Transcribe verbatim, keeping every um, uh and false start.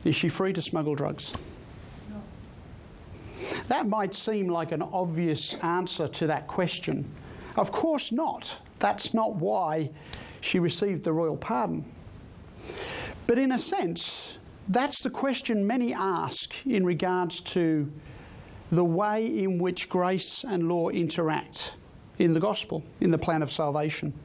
Is she free to smuggle drugs? No. That might seem like an obvious answer to that question. Of course not. That's not why she received the royal pardon. But in a sense, that's the question many ask in regards to the way in which grace and law interact in the gospel, in the plan of salvation.